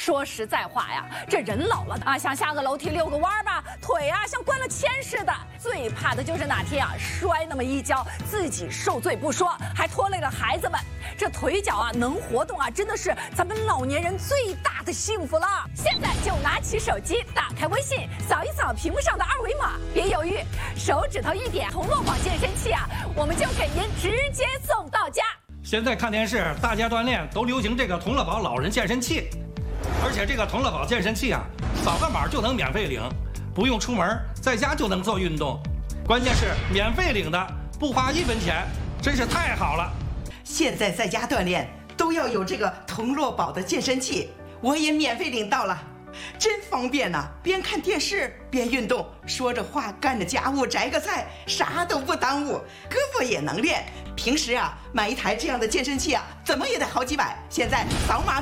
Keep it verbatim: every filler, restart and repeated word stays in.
说实在话呀，这人老了啊，想下个楼梯遛个弯吧，腿啊像灌了铅似的。最怕的就是哪天啊摔那么一跤，自己受罪不说，还拖累了孩子们。这腿脚啊能活动啊，真的是咱们老年人最大的幸福了。现在就拿起手机，打开微信，扫一扫屏幕上的二维码，别犹豫，手指头一点，同乐宝健身器啊，我们就给您直接送到家。 现在看电视，大家锻炼都流行这个同乐宝老人健身器，而且这个同乐宝健身器啊，扫个码就能免费领，不用出门，在家就能做运动，关键是免费领的，不花一分钱，真是太好了。 现在在家锻炼都要有这个同乐宝的健身器，我也免费领到了，真方便呐、啊！边看电视边运动，说着话干着家务，摘个菜，啥都不耽误，胳膊也能练。平时啊，买一台这样的健身器啊，怎么也得好几百，现在扫码。